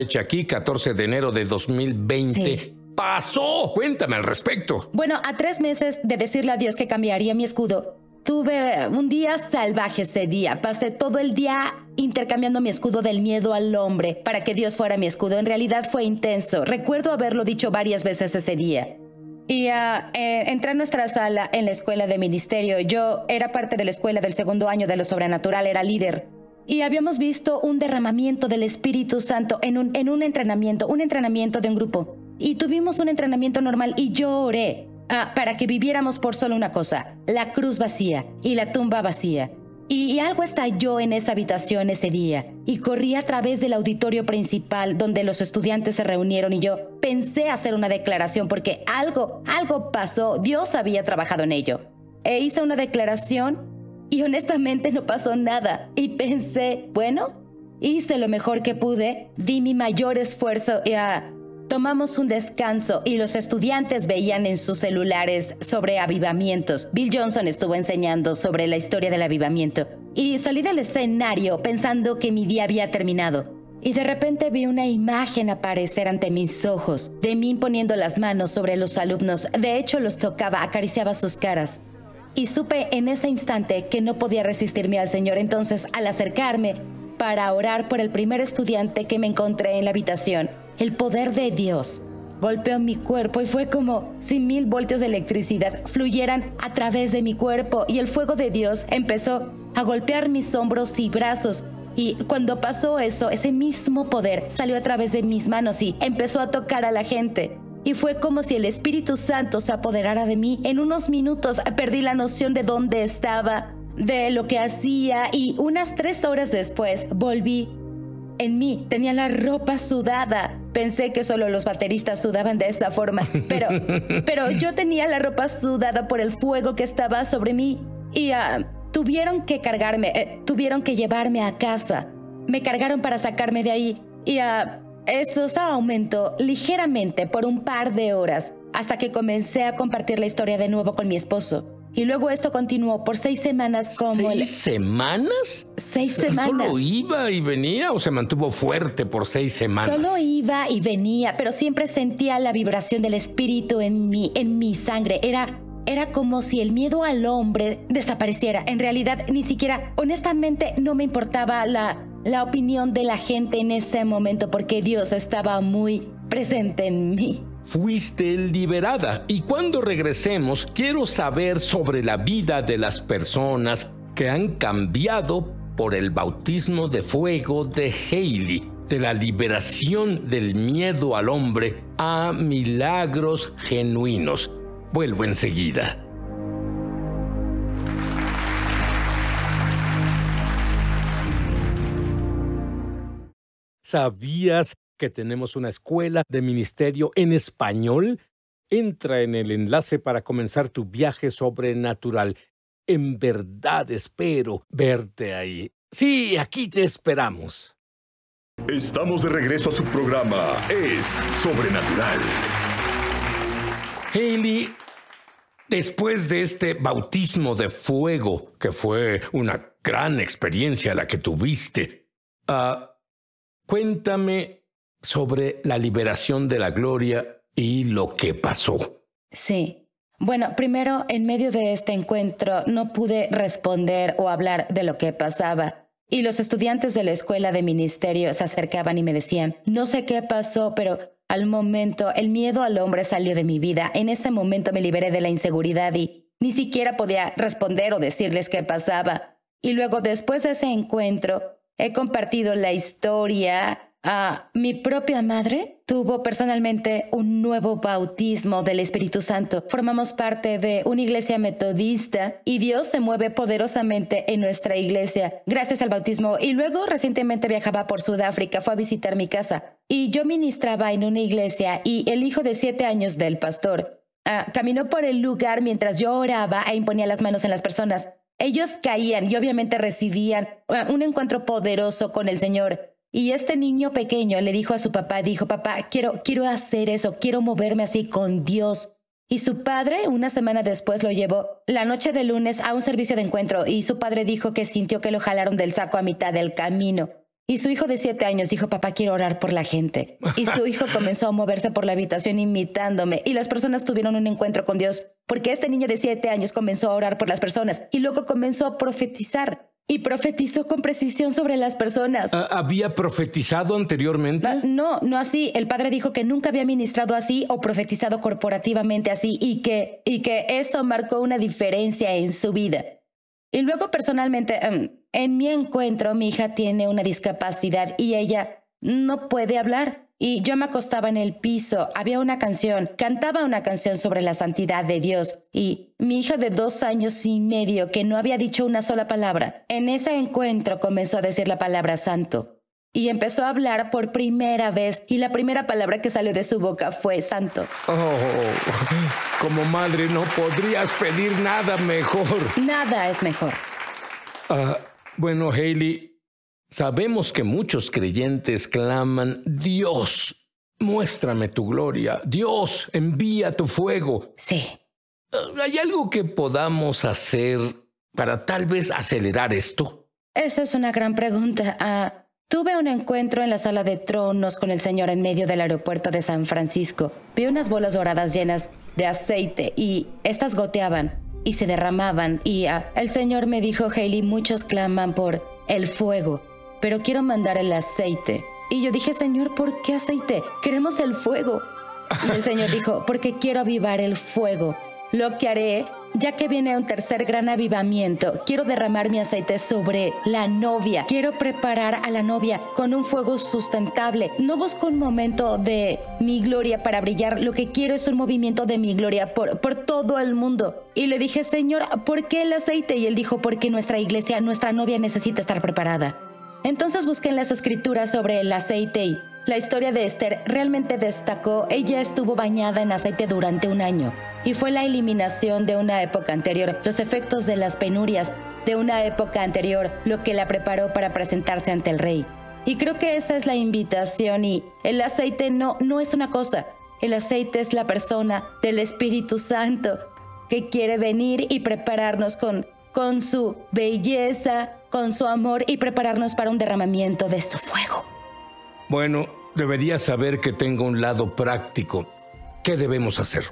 Fecha aquí, 14 de enero de 2020. Sí. ¡Pasó! Cuéntame al respecto. Bueno, a 3 meses de decirle a Dios que cambiaría mi escudo, tuve un día salvaje ese día. Pasé todo el día intercambiando mi escudo del miedo al hombre para que Dios fuera mi escudo. En realidad fue intenso. Recuerdo haberlo dicho varias veces ese día. Y entré a nuestra sala en la escuela de ministerio. Yo era parte de la escuela del 2º año de lo sobrenatural, era líder. Y habíamos visto un derramamiento del Espíritu Santo en un entrenamiento de un grupo. Y tuvimos un entrenamiento normal y yo oré para que viviéramos por solo una cosa, la cruz vacía y la tumba vacía. Y algo estalló en esa habitación ese día. Y corrí a través del auditorio principal donde los estudiantes se reunieron y yo pensé hacer una declaración porque algo pasó. Dios había trabajado en ello. E hice una declaración y honestamente no pasó nada. Y pensé, bueno, hice lo mejor que pude, di mi mayor esfuerzo y tomamos un descanso y los estudiantes veían en sus celulares sobre avivamientos. Bill Johnson estuvo enseñando sobre la historia del avivamiento. Y salí del escenario pensando que mi día había terminado. Y de repente vi una imagen aparecer ante mis ojos, de mí poniendo las manos sobre los alumnos. De hecho, los tocaba, acariciaba sus caras. Y supe en ese instante que no podía resistirme al Señor. Entonces, al acercarme para orar por el primer estudiante que me encontré en la habitación, el poder de Dios golpeó mi cuerpo y fue como si 1000 voltios de electricidad fluyeran a través de mi cuerpo y el fuego de Dios empezó a golpear mis hombros y brazos. Y cuando pasó eso, ese mismo poder salió a través de mis manos y empezó a tocar a la gente. Y fue como si el Espíritu Santo se apoderara de mí. En unos minutos perdí la noción de dónde estaba, de lo que hacía y unas 3 horas después volví. En mí tenía la ropa sudada. Pensé que solo los bateristas sudaban de esa forma, pero yo tenía la ropa sudada por el fuego que estaba sobre mí. Y tuvieron que cargarme, tuvieron que llevarme a casa. Me cargaron para sacarme de ahí. Y eso se aumentó ligeramente por un par de horas hasta que comencé a compartir la historia de nuevo con mi esposo. Y luego esto continuó por 6 semanas como... ¿6 semanas? 6 semanas. ¿Solo iba y venía o se mantuvo fuerte por 6 semanas? Solo iba y venía, pero siempre sentía la vibración del espíritu en mi sangre. Era como si el miedo al hombre desapareciera. En realidad, ni siquiera, honestamente, no me importaba la opinión de la gente en ese momento porque Dios estaba muy presente en mí. Fuiste liberada. Y cuando regresemos, quiero saber sobre la vida de las personas que han cambiado por el bautismo de fuego de Hailey, de la liberación del miedo al hombre a milagros genuinos. Vuelvo enseguida. ¿Sabías que tenemos una escuela de ministerio en español? Entra en el enlace para comenzar tu viaje sobrenatural. En verdad espero verte ahí. Sí, aquí te esperamos. Estamos de regreso a su programa Es Sobrenatural. Hailey, después de este bautismo de fuego, que fue una gran experiencia la que tuviste, cuéntame sobre la liberación de la gloria y lo que pasó. Sí. Bueno, primero, en medio de este encuentro, no pude responder o hablar de lo que pasaba. Y los estudiantes de la escuela de ministerio se acercaban y me decían, no sé qué pasó, pero al momento el miedo al hombre salió de mi vida. En ese momento me liberé de la inseguridad y ni siquiera podía responder o decirles qué pasaba. Y luego, después de ese encuentro, he compartido la historia. Mi propia madre tuvo personalmente un nuevo bautismo del Espíritu Santo. Formamos parte de una iglesia metodista y Dios se mueve poderosamente en nuestra iglesia gracias al bautismo. Y luego recientemente viajaba por Sudáfrica, fue a visitar mi casa y yo ministraba en una iglesia y el hijo de 7 años del pastor caminó por el lugar mientras yo oraba e imponía las manos en las personas. Ellos caían y obviamente recibían un encuentro poderoso con el Señor. Y este niño pequeño le dijo a su papá, papá, quiero hacer eso, quiero moverme así con Dios. Y su padre, una semana después, lo llevó la noche de lunes a un servicio de encuentro y su padre dijo que sintió que lo jalaron del saco a mitad del camino. Y su hijo de 7 años dijo, papá, quiero orar por la gente. Y su hijo comenzó a moverse por la habitación imitándome. Y las personas tuvieron un encuentro con Dios porque este niño de 7 años comenzó a orar por las personas. Y luego comenzó a profetizar. Y profetizó con precisión sobre las personas. ¿Había profetizado anteriormente? No así. El padre dijo que nunca había ministrado así o profetizado corporativamente así y que eso marcó una diferencia en su vida. Y luego personalmente, en mi encuentro, mi hija tiene una discapacidad y ella no puede hablar. Y yo me acostaba en el piso, había una canción, cantaba una canción sobre la santidad de Dios. Y mi hija de 2 años y medio, que no había dicho una sola palabra, en ese encuentro comenzó a decir la palabra santo. Y empezó a hablar por primera vez, y la primera palabra que salió de su boca fue santo. Oh, como madre no podrías pedir nada mejor. Nada es mejor. Bueno, Hailey, sabemos que muchos creyentes claman, Dios, muéstrame tu gloria. Dios, envía tu fuego. Sí. ¿Hay algo que podamos hacer para tal vez acelerar esto? Esa es una gran pregunta. Tuve un encuentro en la sala de tronos con el Señor en medio del aeropuerto de San Francisco. Vi unas bolas doradas llenas de aceite y estas goteaban y se derramaban. Y el Señor me dijo, Hailey, muchos claman por el fuego, pero quiero mandar el aceite. Y yo dije, Señor, ¿por qué aceite? Queremos el fuego. Y el Señor dijo, porque quiero avivar el fuego. Lo que haré, ya que viene un tercer gran avivamiento, quiero derramar mi aceite sobre la novia. Quiero preparar a la novia con un fuego sustentable. No busco un momento de mi gloria para brillar. Lo que quiero es un movimiento de mi gloria por todo el mundo. Y le dije, Señor, ¿por qué el aceite? Y él dijo, porque nuestra iglesia, nuestra novia necesita estar preparada. Entonces busqué en las escrituras sobre el aceite y la historia de Esther realmente destacó. Ella estuvo bañada en aceite durante 1 año. Y fue la eliminación de una época anterior, los efectos de las penurias de una época anterior, lo que la preparó para presentarse ante el rey. Y creo que esa es la invitación y el aceite no es una cosa. El aceite es la persona del Espíritu Santo que quiere venir y prepararnos con su belleza, con su amor y prepararnos para un derramamiento de su fuego. Bueno, deberías saber que tengo un lado práctico. ¿Qué debemos hacer?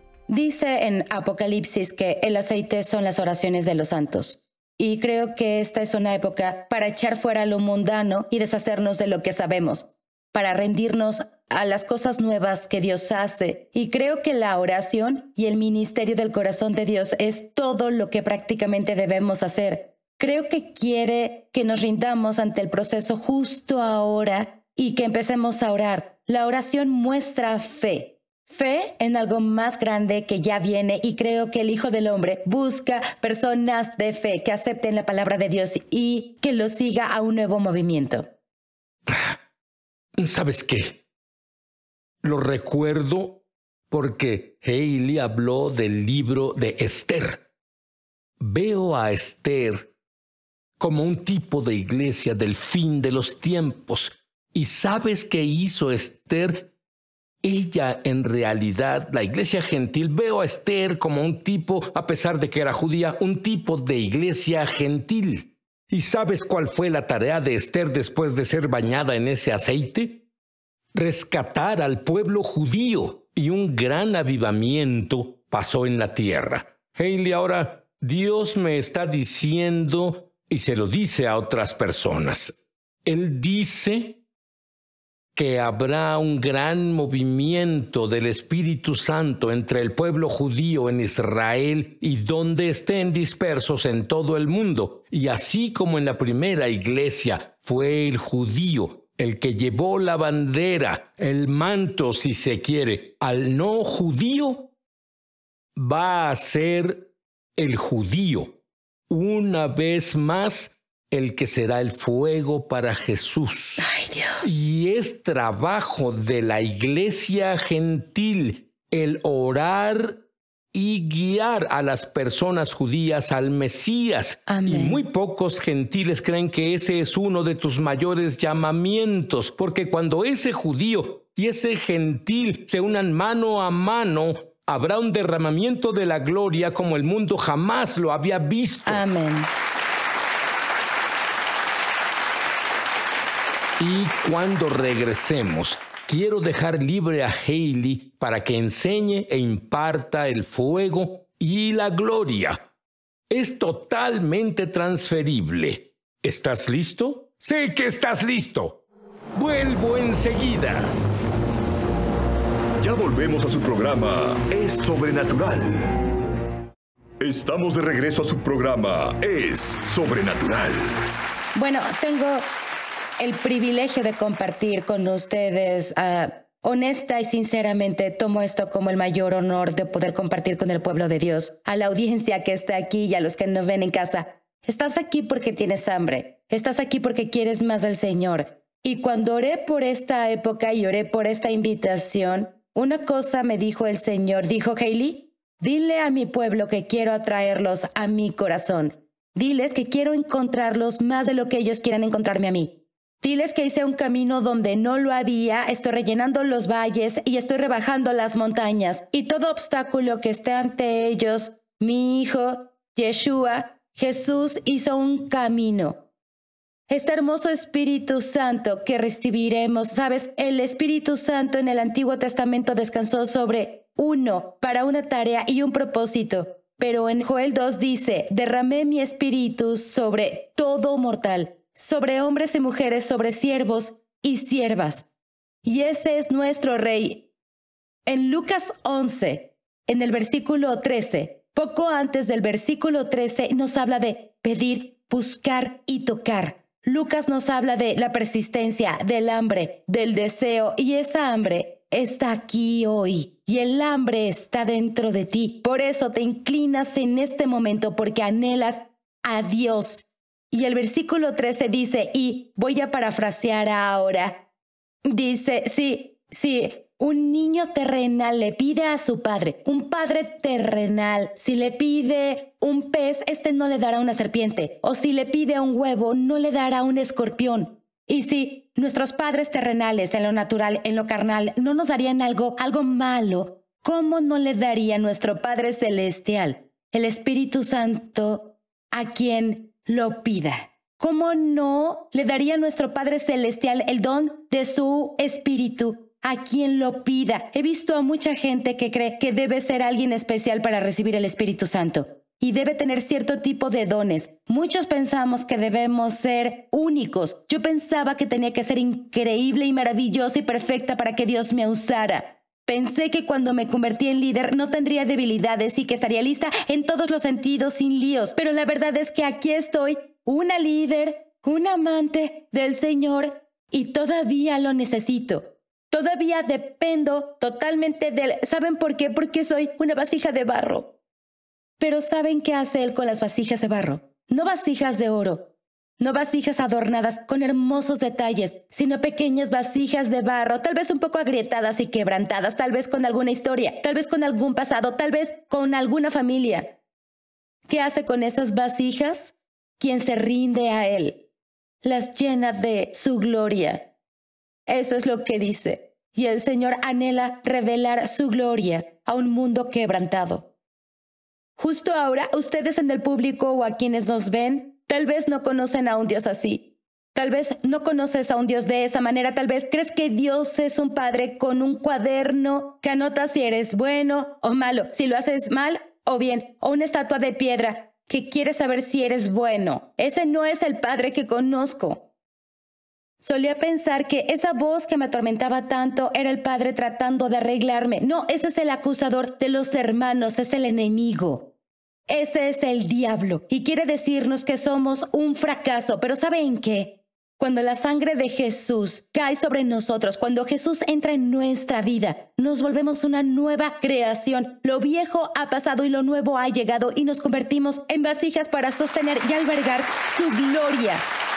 Dice en Apocalipsis que el aceite son las oraciones de los santos. Y creo que esta es una época para echar fuera lo mundano y deshacernos de lo que sabemos, para rendirnos a las cosas nuevas que Dios hace. Y creo que la oración y el ministerio del corazón de Dios es todo lo que prácticamente debemos hacer. Creo que quiere que nos rindamos ante el proceso justo ahora y que empecemos a orar. La oración muestra fe. Fe en algo más grande que ya viene, y creo que el Hijo del Hombre busca personas de fe que acepten la palabra de Dios y que lo siga a un nuevo movimiento. ¿Sabes qué? Lo recuerdo porque Hailey habló del libro de Esther. Veo a Esther como un tipo de iglesia del fin de los tiempos. ¿Y sabes qué hizo Esther? Ella, en realidad, la iglesia gentil, veo a Esther como un tipo, a pesar de que era judía, un tipo de iglesia gentil. ¿Y sabes cuál fue la tarea de Esther después de ser bañada en ese aceite? Rescatar al pueblo judío, y un gran avivamiento pasó en la tierra. Hailey, ahora Dios me está diciendo, y se lo dice a otras personas. Él dice que habrá un gran movimiento del Espíritu Santo entre el pueblo judío en Israel y donde estén dispersos en todo el mundo. Y así como en la primera iglesia fue el judío el que llevó la bandera, el manto si se quiere, al no judío, va a ser el judío una vez más el que será el fuego para Jesús. ¡Ay, Dios! Y es trabajo de la iglesia gentil el orar y guiar a las personas judías al Mesías. Amén. Y muy pocos gentiles creen que ese es uno de tus mayores llamamientos, porque cuando ese judío y ese gentil se unan mano a mano, habrá un derramamiento de la gloria como el mundo jamás lo había visto. Amén. Y cuando regresemos, quiero dejar libre a Hailey para que enseñe e imparta el fuego y la gloria. Es totalmente transferible. ¿Estás listo? Sé que estás listo. Vuelvo enseguida. Ya volvemos a su programa Es Sobrenatural. Estamos de regreso a su programa Es Sobrenatural. Bueno, tengo el privilegio de compartir con ustedes. Honesta y sinceramente, tomo esto como el mayor honor de poder compartir con el pueblo de Dios. A la audiencia que está aquí y a los que nos ven en casa. Estás aquí porque tienes hambre. Estás aquí porque quieres más del Señor. Y cuando oré por esta época y oré por esta invitación, una cosa me dijo el Señor. Dijo, Hailey, dile a mi pueblo que quiero atraerlos a mi corazón. Diles que quiero encontrarlos más de lo que ellos quieran encontrarme a mí. Diles que hice un camino donde no lo había, estoy rellenando los valles y estoy rebajando las montañas. Y todo obstáculo que esté ante ellos, mi hijo, Yeshua, Jesús hizo un camino. Este hermoso Espíritu Santo que recibiremos, ¿sabes? El Espíritu Santo en el Antiguo Testamento descansó sobre uno para una tarea y un propósito. Pero en Joel 2 dice, derramé mi espíritu sobre todo mortal, sobre hombres y mujeres, sobre siervos y siervas. Y ese es nuestro Rey. En Lucas 11, en el versículo 13, poco antes del versículo 13, nos habla de pedir, buscar y tocar. Lucas nos habla de la persistencia, del hambre, del deseo, y esa hambre está aquí hoy, y el hambre está dentro de ti. Por eso te inclinas en este momento, porque anhelas a Dios. Y el versículo 13 dice, y voy a parafrasear ahora, dice, sí, un niño terrenal le pide a su padre, un padre terrenal, si le pide un pez, no le dará una serpiente, o si le pide un huevo, no le dará un escorpión. Y si nuestros padres terrenales, en lo natural, en lo carnal, no nos darían algo malo, ¿cómo no le daría nuestro Padre Celestial, el Espíritu Santo, a quien lo pida? ¿Cómo no le daría nuestro Padre Celestial el don de su Espíritu a quien lo pida? He visto a mucha gente que cree que debe ser alguien especial para recibir el Espíritu Santo y debe tener cierto tipo de dones. Muchos pensamos que debemos ser únicos. Yo pensaba que tenía que ser increíble y maravillosa y perfecta para que Dios me usara. Pensé que cuando me convertí en líder no tendría debilidades y que estaría lista en todos los sentidos sin líos. Pero la verdad es que aquí estoy, una líder, una amante del Señor, y todavía lo necesito. Todavía dependo totalmente de Él. ¿Saben por qué? Porque soy una vasija de barro. Pero ¿saben qué hace Él con las vasijas de barro? No vasijas de oro, no vasijas adornadas con hermosos detalles, sino pequeñas vasijas de barro, tal vez un poco agrietadas y quebrantadas, tal vez con alguna historia, tal vez con algún pasado, tal vez con alguna familia. ¿Qué hace con esas vasijas? Quien se rinde a Él las llena de su gloria. Eso es lo que dice. Y el Señor anhela revelar su gloria a un mundo quebrantado. Justo ahora, ustedes en el público o a quienes nos ven, tal vez no conocen a un Dios así. Tal vez no conoces a un Dios de esa manera. Tal vez crees que Dios es un padre con un cuaderno que anota si eres bueno o malo, si lo haces mal o bien, o una estatua de piedra que quiere saber si eres bueno. Ese no es el Padre que conozco. Solía pensar que esa voz que me atormentaba tanto era el Padre tratando de arreglarme. No, ese es el acusador de los hermanos, es el enemigo. Ese es el diablo y quiere decirnos que somos un fracaso. Pero ¿saben qué? Cuando la sangre de Jesús cae sobre nosotros, cuando Jesús entra en nuestra vida, nos volvemos una nueva creación. Lo viejo ha pasado y lo nuevo ha llegado y nos convertimos en vasijas para sostener y albergar su gloria.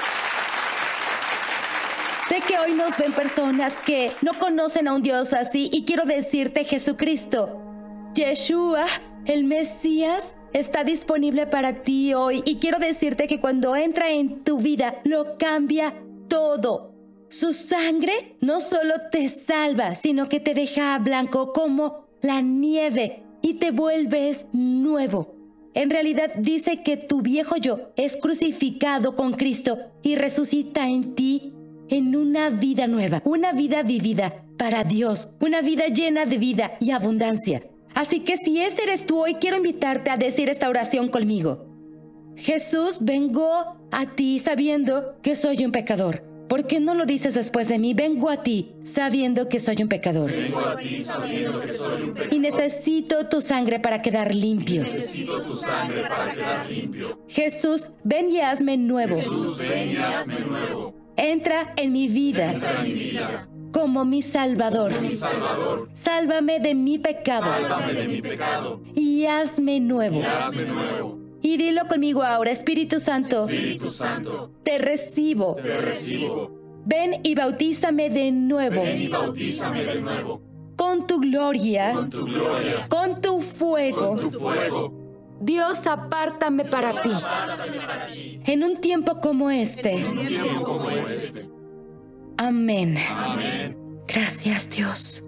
Sé que hoy nos ven personas que no conocen a un Dios así y quiero decirte, Jesucristo, Yeshua, el Mesías, está disponible para ti hoy y quiero decirte que cuando entra en tu vida lo cambia todo. Su sangre no solo te salva, sino que te deja blanco como la nieve y te vuelves nuevo. En realidad dice que tu viejo yo es crucificado con Cristo y resucita en ti en una vida nueva, una vida vivida para Dios, una vida llena de vida y abundancia. Así que si ese eres tú, hoy quiero invitarte a decir esta oración conmigo. Jesús, vengo a ti sabiendo que soy un pecador. ¿Por qué no lo dices después de mí? Vengo a ti sabiendo que soy un pecador. Vengo a ti sabiendo que soy un pecador. Y necesito tu sangre para quedar limpio. Necesito tu sangre para quedar limpio. Jesús, ven y hazme nuevo. Jesús, ven y hazme nuevo. Entra en mi vida. Entra en mi vida. Como mi Salvador. Mi Salvador. Sálvame de mi pecado. Sálvame de mi pecado. Y hazme nuevo. Y hazme nuevo. Y dilo conmigo ahora, Espíritu Santo. Espíritu Santo. Te recibo. Te recibo. Ven y bautízame de nuevo. Ven y bautízame de nuevo. Con tu gloria. Con tu gloria. Con tu fuego. Con tu fuego. Dios, apártame para ti. En un tiempo como este. En un tiempo como este. Amén. Amén. Gracias, Dios.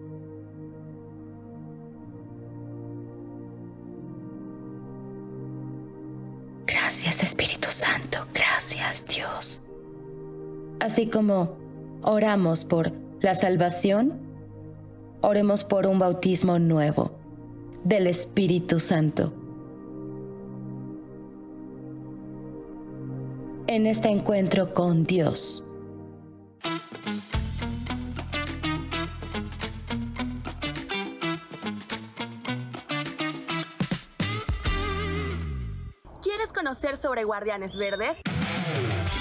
Gracias, Espíritu Santo. Gracias, Dios. Así como oramos por la salvación, oremos por un bautismo nuevo del Espíritu Santo. En este encuentro con Dios. ¿Quieres conocer sobre Guardianes Verdes?